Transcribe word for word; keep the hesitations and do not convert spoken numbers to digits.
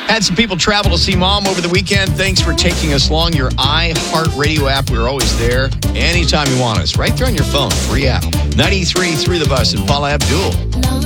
Had some people travel to see Mom over the weekend. Thanks for taking us along. Your iHeartRadio app, we're always there anytime you want us. Right there on your phone, free app. ninety-three through the bus and Paula Abdul.